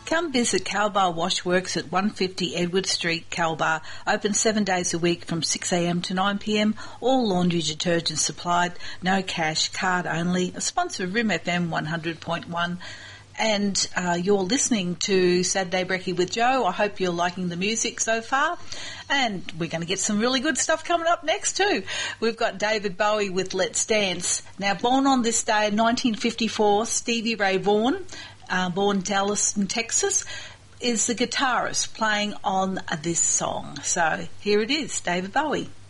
Come visit Calbar Washworks at 150 Edward Street, Calbar. Open 7 days a week from 6am to 9pm. All laundry detergent supplied. No cash, card only. A sponsor of Rim FM 100.1. And you're listening to Saturday Brekkie with Joe. I hope you're liking the music so far. And we're going to get some really good stuff coming up next too. We've got David Bowie with Let's Dance. Now, born on this day in 1954, Stevie Ray Vaughan, born Dallas in Texas, is the guitarist playing on this song. So here it is, David Bowie.